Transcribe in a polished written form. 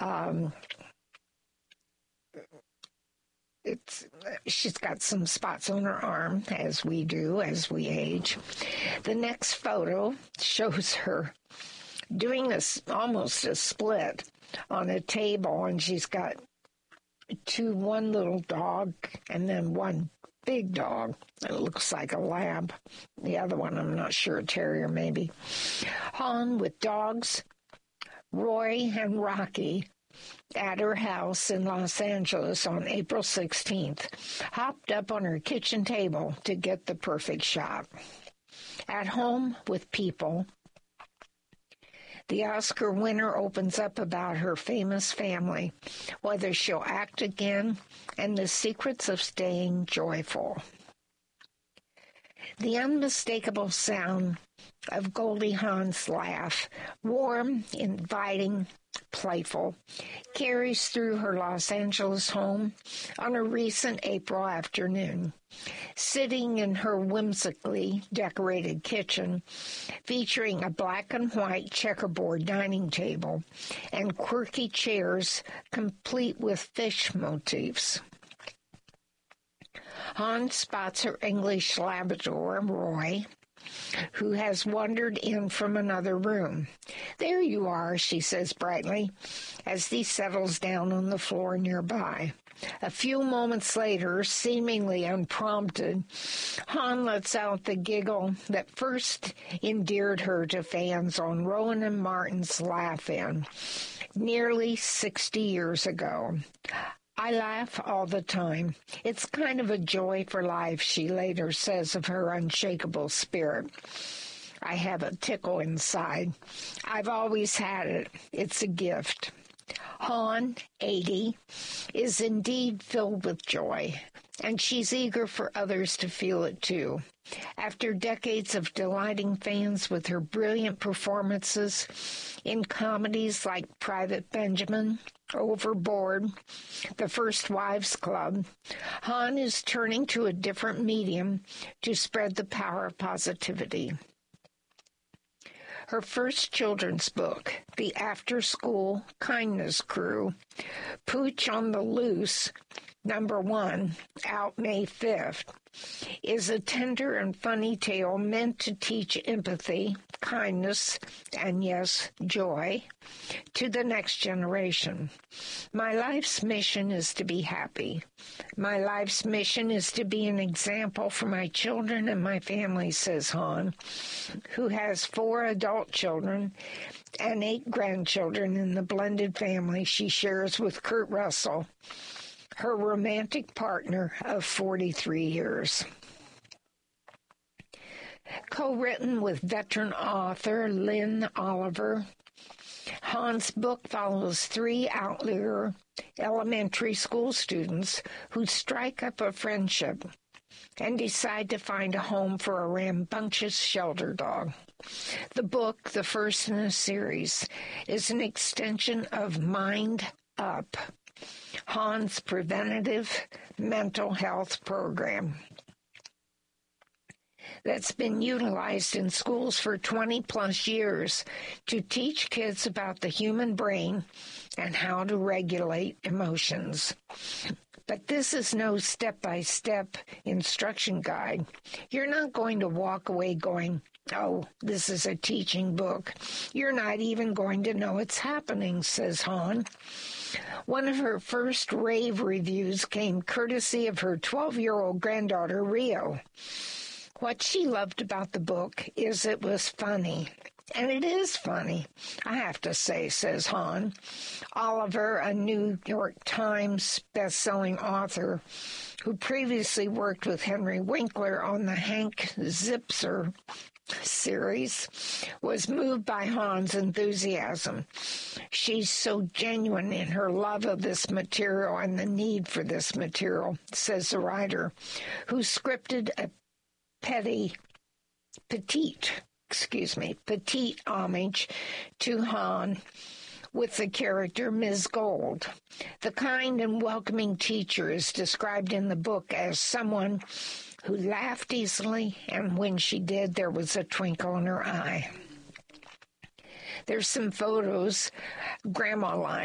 She's got some spots on her arm, as we do as we age. The next photo shows her doing almost a split on a table, and she's got one little dog and then one big dog. It looks like a lab. The other one, I'm not sure, a terrier maybe. Han with dogs, Roy and Rocky, at her house in Los Angeles on April 16th, hopped up on her kitchen table to get the perfect shot. At home with people, the Oscar winner opens up about her famous family, whether she'll act again, and the secrets of staying joyful. The unmistakable sound of Goldie Hawn's laugh, warm, inviting, playful, carries through her Los Angeles home on a recent April afternoon. Sitting in her whimsically decorated kitchen, featuring a black and white checkerboard dining table and quirky chairs complete with fish motifs. Han spots her English Labrador, Roy, who has wandered in from another room. "There you are," she says brightly, as he settles down on the floor nearby. A few moments later, seemingly unprompted, Han lets out the giggle that first endeared her to fans on Rowan and Martin's Laugh-In nearly 60 years ago. "I laugh all the time. It's kind of a joy for life," she later says of her unshakable spirit. "I have a tickle inside. I've always had it. It's a gift." Han, 80, is indeed filled with joy, and she's eager for others to feel it too. After decades of delighting fans with her brilliant performances in comedies like Private Benjamin, Overboard, The First Wives Club, Han is turning to a different medium to spread the power of positivity. Her first children's book, The After-School Kindness Crew, Pooch on the Loose, #1, out May 5th, is a tender and funny tale meant to teach empathy, kindness, and yes, joy to the next generation. "My life's mission is to be happy. My life's mission is to be an example for my children and my family," says Han, who has 4 adult children and 8 grandchildren in the blended family she shares with Kurt Russell, her romantic partner of 43 years. Co-written with veteran author Lynn Oliver, Han's book follows 3 Outlier elementary school students who strike up a friendship and decide to find a home for a rambunctious shelter dog. The book, the first in a series, is an extension of Mind Up, Han's preventative mental health program that's been utilized in schools for 20-plus years to teach kids about the human brain and how to regulate emotions. But this is no step-by-step instruction guide. You're not going to walk away going, "Oh, this is a teaching book." You're not even going to know it's happening, says Han. One of her first rave reviews came courtesy of her 12-year-old granddaughter, Rio. What she loved about the book is it was funny. And it is funny, I have to say, says Han. Oliver, a New York Times best-selling author who previously worked with Henry Winkler on the Hank Zipzer series, was moved by Han's enthusiasm. She's so genuine in her love of this material and the need for this material, says the writer, who scripted a petite homage to Han with the character Ms. Gold. The kind and welcoming teacher is described in the book as someone who laughed easily, and when she did, there was a twinkle in her eye. There's some photos, grandma line.